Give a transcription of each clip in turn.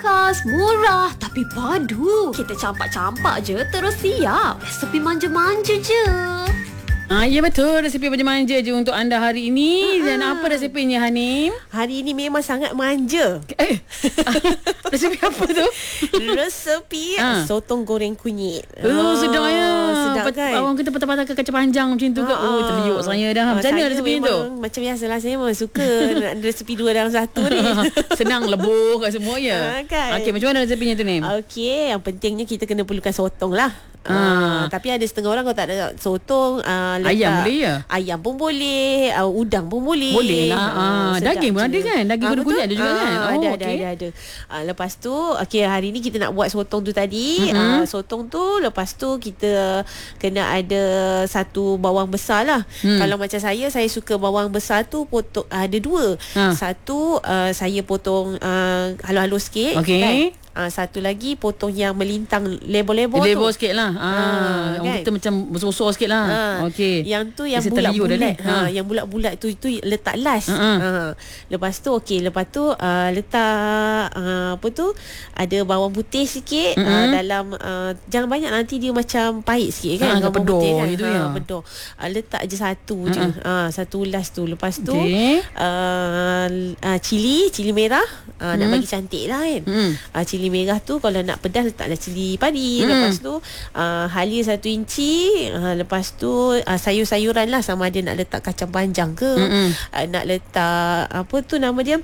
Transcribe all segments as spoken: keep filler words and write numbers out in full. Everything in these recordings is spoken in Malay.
ringkas, murah tapi padu. Kita campak-campak je terus siap. Resepi manja-manja je. Ah, ya betul, resepi manja-manja je untuk anda hari ini. Uh-huh. Dan apa resepinya, Hanim? Hari ini memang sangat manja. Eh, resepi apa tu? Resepi ha. sotong goreng kunyit. Oh, sedap ya. Sedap kan? Awang kita patah-patah ke kacang panjang macam tu ke? Ha, Oh, terliuk saya dah. Macam mana resepi tu? Macam biasalah, saya memang suka nak resepi dua dalam satu ni. Senang, lebur kat semua ya. Ha, kan? Okey, macam mana resepinya tu, Nim? Okey, yang pentingnya kita kena perlukan sotong lah. Ha. Uh, tapi ada setengah orang kalau tak ada sotong, uh, letak ayam boleh ya? Ayam pun boleh, uh, udang pun boleh. Boleh lah. Uh, daging pun ada kan? Daging uh, kunyit ada juga uh, kan? Oh, ada, okay. ada, ada, ada. Uh, lepas tu, okey, hari ni kita nak buat sotong tu tadi. Mm-hmm. Uh, sotong tu, lepas tu kita kena ada satu bawang besar lah. Hmm. Kalau macam saya, saya suka bawang besar tu potong, ada dua. Ha. Satu, uh, saya potong uh, halus-halus sikit. Okey. Kan? Uh, satu lagi potong yang melintang lebor-lebor tu. Lebor sikit lah. Ah, ah, orang kan? kita macam bersosor sikit lah. Ah, Okey. Yang tu yang Biasa bulat-bulat. ha. Ha, yang bulat-bulat tu itu letak last. Uh-uh. Ha. Lepas tu okey, lepas tu uh, letak uh, apa tu? Ada bawang putih sikit uh-uh. uh, dalam uh, jangan banyak, nanti dia macam pahit sikit kan. Ha, bawang pedor putih kan. gitu ha, ya. Pedor. Uh, letak je satu uh-uh. je. Ha, satu ulas tu. Lepas tu okay. uh, uh, cili, cili merah. Uh, hmm. Nak bagi cantik lah kan. Hmm. Uh, cili merah tu kalau nak pedas letaklah cili padi. Hmm. Lepas tu uh, halia satu inci. uh, Lepas tu uh, sayur-sayuran lah, sama ada nak letak kacang panjang ke, hmm. uh, nak letak apa tu nama dia,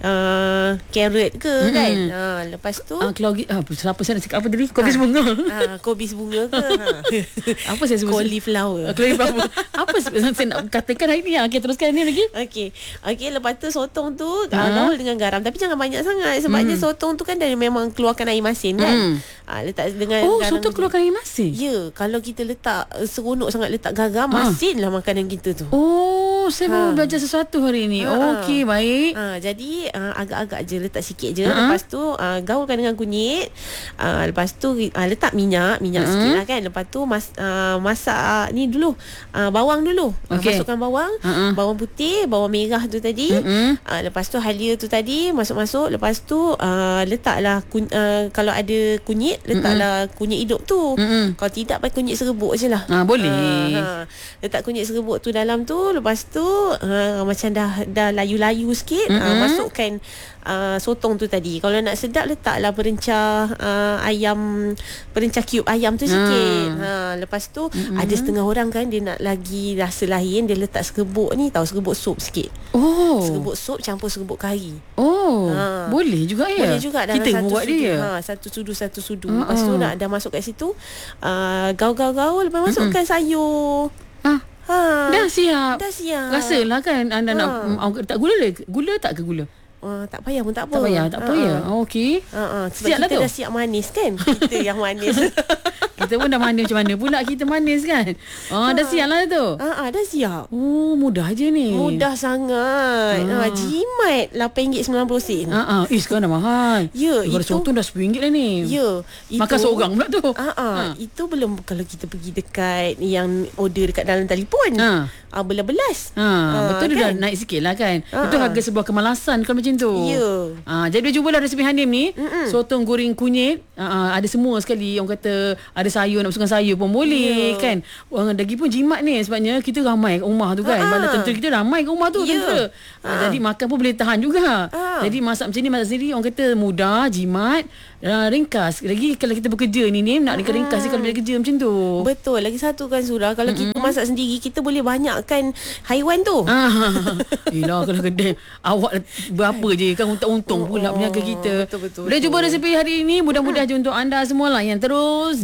Uh, carrot ke, mm-hmm. kan. uh, Lepas tu uh, kalau, uh, siapa saya nak cakap apa tadi? Kobis uh, bunga uh, Kobis bunga ke. ha. Apa saya sebut? Cauliflower. uh, Cauliflower. Apa saya nak katakan hari ni? Okay, teruskan ni lagi. Okay, okay, lepas tu sotong tu uh, gaul dengan garam. Tapi jangan banyak sangat. Sebabnya mm. sotong tu kan dia memang keluarkan air masin kan. mm. uh, Letak dengan oh, garam. Oh, sotong keluarkan air masin? Ya, kalau kita letak uh, seronok sangat letak garam, uh. masin lah makanan kita tu. Oh, saya ha. baru belajar sesuatu hari ni. ha. Okey, baik. ha, Jadi uh, agak-agak je letak sikit je. uh-huh. Lepas tu uh, gaulkan dengan kunyit. uh, Lepas tu uh, letak minyak Minyak uh-huh. sikit lah kan. Lepas tu mas, uh, masak uh, ni dulu, uh, bawang dulu. okay. uh, Masukkan bawang, uh-huh. bawang putih, bawang merah tu tadi. uh-huh. uh, Lepas tu halia tu tadi masuk-masuk. Lepas tu uh, letaklah kun, uh, kalau ada kunyit, letaklah uh-huh. kunyit hidup tu. uh-huh. Kalau tidak, pakai kunyit serbuk je lah. uh, Boleh. uh, ha. Letak kunyit serbuk tu dalam tu. Lepas tu uh, macam dah dah layu-layu sikit. uh-huh. uh, Masukkan Uh, sotong tu tadi. Kalau nak sedap, letaklah perencah uh, ayam, perencah cube ayam tu sikit. hmm. ha, Lepas tu mm-hmm. ada setengah orang kan, dia nak lagi rasa lain, dia letak serbuk ni, tahu, serbuk sup sikit. Oh, serbuk sup campur serbuk kari. Oh, ha. Boleh juga ya. Boleh juga dalam kita satu buat sudu. dia. Ha, satu sudu satu sudu. uh-uh. Lepas tu dah, dah masuk kat situ, uh, gaul-gaul-gaul. Lepas mm-hmm. masukkan sayur. Ah. Ha. Dah siap. Dah siap. Rasalah kan anda ha. nak um, tak gula le? Gula tak ke gula? Uh, tak payah pun tak apa. Tak payah, tak apa ya. Oh, okey. Uh, uh, sebab siap kita lah tu. Dah siap manis kan. Kita yang manis. Kita pun dah manis, macam mana pula kita manis kan. Ah, dah siap lah tu. Ah, uh, uh, dah siap. Oh, mudah je ni. Mudah sangat. Ah, uh, jimat lapan ringgit sembilan puluh sen. Ha ah, eh sekarang dah mahal. Ya, kalau itu sotong dah sepuluh ringgit lah ni. Ya, itu makan seorang pula tu. Ah, uh, uh, ha. Itu belum kalau kita pergi dekat yang order dekat dalam telefon. Ha. Ah, belas-belas. Ha, ha, betul, dia kan? dah naik sikit lah kan. Ha. Itu harga sebuah kemalasan kalau macam tu. Ya. Ha, jadi cubalah resepi Hanim ni. Mm-mm. Sotong goreng kunyit. Ha, ada semua sekali. Orang kata ada sayur, nak masukkan sayur pun boleh. Ya. Kan. Orang daging pun jimat ni. Sebabnya kita ramai kat rumah tu kan. Ha. Mana tentera kita ramai kat rumah tu. Ya. Tentera. Ha, ha. Jadi makan pun boleh tahan juga. Ha. Jadi masak macam ni, masak sendiri. Orang kata mudah, jimat. Uh, ringkas. Lagi kalau kita bekerja ni ni nak ringkas-ringkas kalau bila kerja macam tu. Betul. Lagi satu kan Surah, kalau mm-hmm. kita masak sendiri, kita boleh banyakkan haiwan tu. Ah, yelah kalau kedai awak berapa je kan, untung-untung pula oh, berniaga kita. Betul-betul. Boleh cuba resepi hari ini. Mudah-mudahan je untuk anda semualah yang terus